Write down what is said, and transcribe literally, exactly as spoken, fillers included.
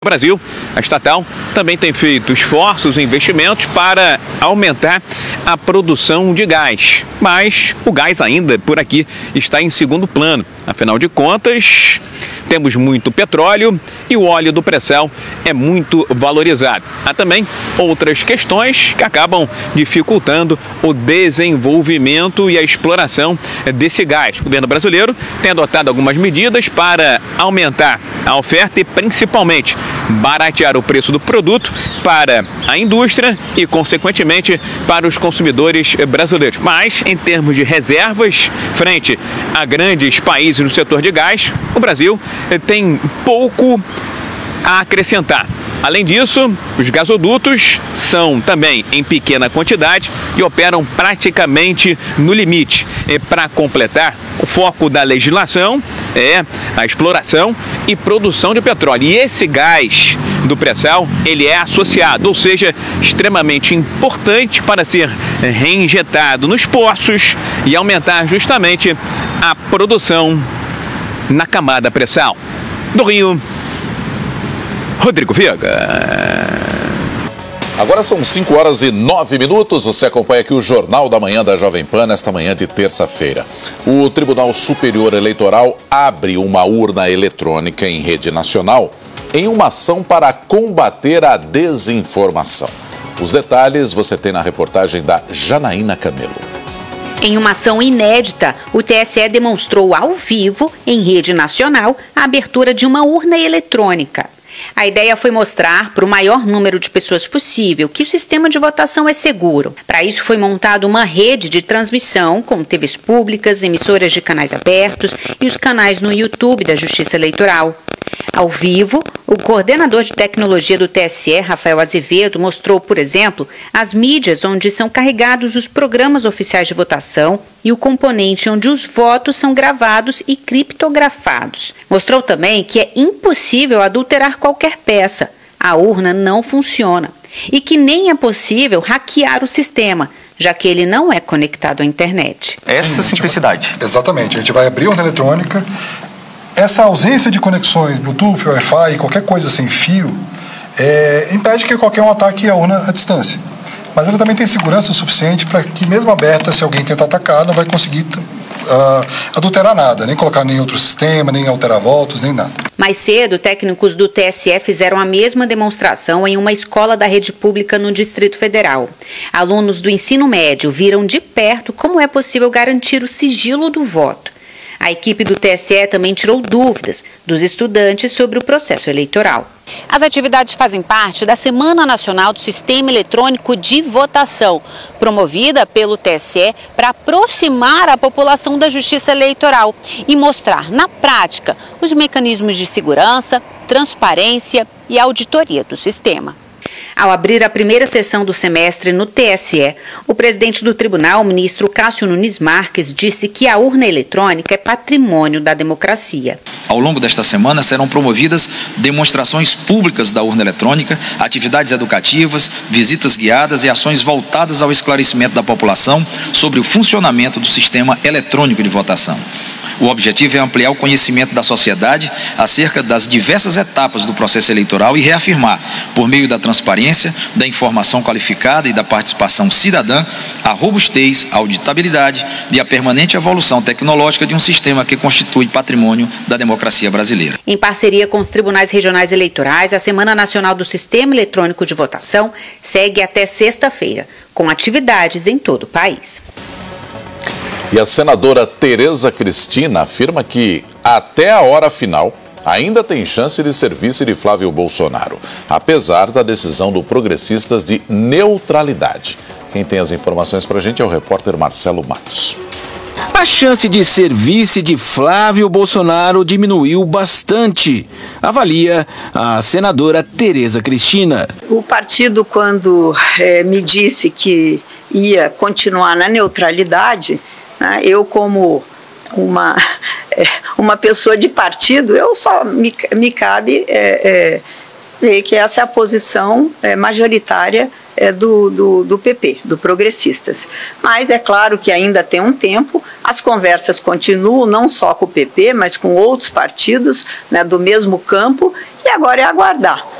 No Brasil, a estatal também tem feito esforços e investimentos para aumentar a produção de gás, mas o gás ainda por aqui está em segundo plano. Afinal de contas, temos muito petróleo e o óleo do pré-sal é muito valorizado. Há também outras questões que acabam dificultando o desenvolvimento e a exploração desse gás. O governo brasileiro tem adotado algumas medidas para aumentar a oferta e principalmente baratear o preço do produto para a indústria e, consequentemente, para os consumidores brasileiros. Mas, em termos de reservas, frente a grandes países no setor de gás, o Brasil tem pouco a acrescentar. Além disso, os gasodutos são também em pequena quantidade e operam praticamente no limite. E para completar, o foco da legislação é a exploração e produção de petróleo. E esse gás do pré-sal, ele é associado, ou seja, extremamente importante para ser reinjetado nos poços e aumentar justamente a produção na camada pré-sal. Do Rio, Rodrigo Viega. Agora são cinco horas e nove minutos. Você acompanha aqui o Jornal da Manhã da Jovem Pan nesta manhã de terça-feira. O Tribunal Superior Eleitoral abre uma urna eletrônica em rede nacional em uma ação para combater a desinformação. Os detalhes você tem na reportagem da Janaína Camelo. Em uma ação inédita, o T S E demonstrou ao vivo, em rede nacional, a abertura de uma urna eletrônica. A ideia foi mostrar para o maior número de pessoas possível que o sistema de votação é seguro. Para isso foi montada uma rede de transmissão com T Vs públicas, emissoras de canais abertos e os canais no YouTube da Justiça Eleitoral. Ao vivo, o coordenador de tecnologia do T S E, Rafael Azevedo, mostrou, por exemplo, as mídias onde são carregados os programas oficiais de votação e o componente onde os votos são gravados e criptografados. Mostrou também que é impossível adulterar qualquer peça. A urna não funciona. E que nem é possível hackear o sistema, já que ele não é conectado à internet. Essa simplicidade. Exatamente. A gente vai abrir a urna eletrônica. Essa ausência de conexões Bluetooth, Wi-Fi, qualquer coisa sem fio, é, impede que qualquer um ataque a urna à distância. Mas ela também tem segurança suficiente para que, mesmo aberta, se alguém tentar atacar, não vai conseguir uh, adulterar nada, nem colocar nem outro sistema, nem alterar votos, nem nada. Mais cedo, técnicos do T S E fizeram a mesma demonstração em uma escola da rede pública no Distrito Federal. Alunos do ensino médio viram de perto como é possível garantir o sigilo do voto. A equipe do T S E também tirou dúvidas dos estudantes sobre o processo eleitoral. As atividades fazem parte da Semana Nacional do Sistema Eletrônico de Votação, promovida pelo T S E para aproximar a população da Justiça Eleitoral e mostrar na prática os mecanismos de segurança, transparência e auditoria do sistema. Ao abrir a primeira sessão do semestre no T S E, o presidente do tribunal, o ministro Cássio Nunes Marques, disse que a urna eletrônica é patrimônio da democracia. Ao longo desta semana serão promovidas demonstrações públicas da urna eletrônica, atividades educativas, visitas guiadas e ações voltadas ao esclarecimento da população sobre o funcionamento do sistema eletrônico de votação. O objetivo é ampliar o conhecimento da sociedade acerca das diversas etapas do processo eleitoral e reafirmar, por meio da transparência, da informação qualificada e da participação cidadã, a robustez, a auditabilidade e a permanente evolução tecnológica de um sistema que constitui patrimônio da democracia brasileira. Em parceria com os tribunais regionais eleitorais, a Semana Nacional do Sistema Eletrônico de Votação segue até sexta-feira, com atividades em todo o país. E a senadora Tereza Cristina afirma que, até a hora final, ainda tem chance de ser vice de Flávio Bolsonaro, apesar da decisão do Progressistas de neutralidade. Quem tem as informações para a gente é o repórter Marcelo Matos. A chance de ser vice de Flávio Bolsonaro diminuiu bastante, avalia a senadora Tereza Cristina. O partido, quando é, me disse que ia continuar na neutralidade, eu, como uma, uma pessoa de partido, eu só me, me cabe é, é, ver que essa é a posição é, majoritária é, do, do, do P P, do Progressistas. Mas é claro que ainda tem um tempo, as conversas continuam não só com o P P, mas com outros partidos, né, do mesmo campo, e agora é aguardar.